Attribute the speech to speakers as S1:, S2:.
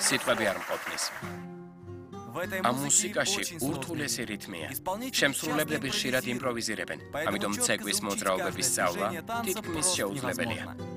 S1: სიტყვები არ მყოფნის. ამ მუსიკაში ურთულესი რითმია. შემსრულებლები ხშირად იმპროვიზირებენ, ამიტომ ცეკვის მოძრაობების სწავლა თითქმის შეუძლებელია.